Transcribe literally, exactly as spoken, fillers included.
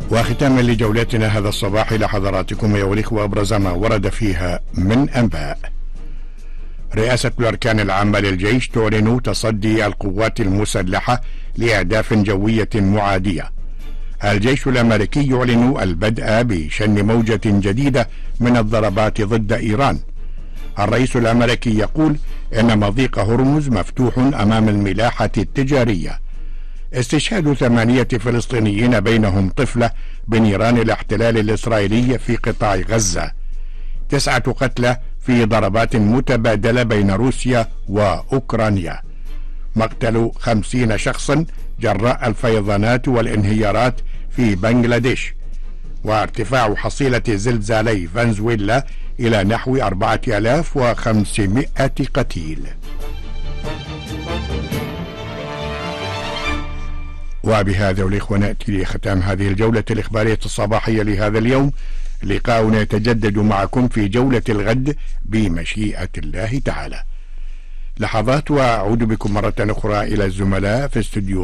وختاما لجولتنا هذا الصباح إلى حضراتكم أيها الإخوة أبرز ما ورد فيها من أنباء. رئاسة الأركان العامة للجيش تعلن تصدي القوات المسلحة لأهداف جوية معادية. الجيش الأمريكي يعلن البدء بشن موجة جديدة من الضربات ضد إيران. الرئيس الأمريكي يقول إن مضيق هرمز مفتوح أمام الملاحة التجارية. استشهاد ثمانية فلسطينيين بينهم طفلة بنيران الاحتلال الإسرائيلي في قطاع غزة. تسعة قتلى في ضربات متبادلة بين روسيا وأوكرانيا. مقتل خمسين شخصا جراء الفيضانات والانهيارات في بنغلاديش. وارتفاع حصيلة زلزالي فنزويلا إلى نحو أربعة آلاف وخمسمائة قتيل. وبهذا الإخوة نأتي لختام هذه الجولة الإخبارية الصباحية لهذا اليوم. لقاؤنا يتجدد معكم في جولة الغد بمشيئة الله تعالى. لحظات وأعود بكم مرة أخرى إلى الزملاء في استوديو